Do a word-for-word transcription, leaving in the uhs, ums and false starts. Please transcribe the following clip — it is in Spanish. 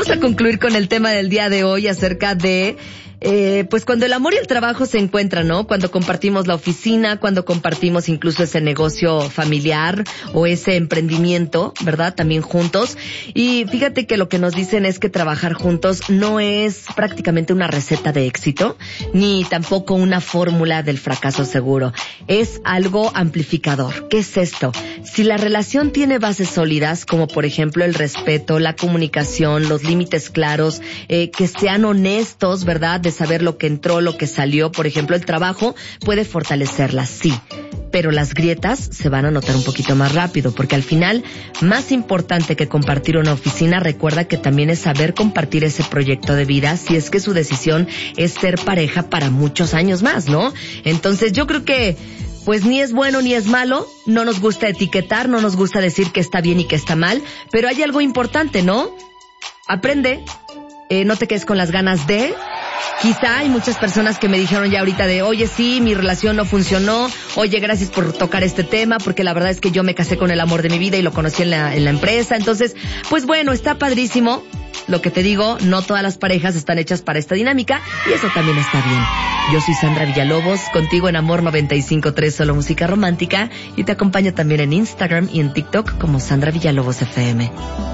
vamos a concluir con el tema del día de hoy acerca de Eh, pues cuando el amor y el trabajo se encuentran, ¿no? Cuando compartimos la oficina, cuando compartimos incluso ese negocio familiar o ese emprendimiento, ¿verdad? También juntos. Y fíjate que lo que nos dicen es que trabajar juntos no es prácticamente una receta de éxito, ni tampoco una fórmula del fracaso seguro. Es algo amplificador. ¿Qué es esto? Si la relación tiene bases sólidas, como por ejemplo el respeto, la comunicación, los límites claros, eh, que sean honestos, ¿verdad? De saber lo que entró, lo que salió. Por ejemplo, el trabajo puede fortalecerla, sí, pero las grietas se van a notar un poquito más rápido, porque al final, más importante que compartir una oficina, recuerda que también es saber compartir ese proyecto de vida, si es que su decisión es ser pareja para muchos años más, ¿no? Entonces yo creo que pues ni es bueno ni es malo, no nos gusta etiquetar, no nos gusta decir que está bien y que está mal, pero hay algo importante, ¿no? Aprende, eh, no te quedes con las ganas de... Quizá hay muchas personas que me dijeron ya ahorita de, oye, sí, mi relación no funcionó, oye, gracias por tocar este tema, porque la verdad es que yo me casé con el amor de mi vida y lo conocí en la, en la empresa. Entonces, pues bueno, está padrísimo. Lo que te digo, no todas las parejas están hechas para esta dinámica y eso también está bien. Yo soy Sandra Villalobos, contigo en Amor noventa y cinco punto tres, solo música romántica, y te acompaño también en Instagram y en TikTok como Sandra Villalobos F M.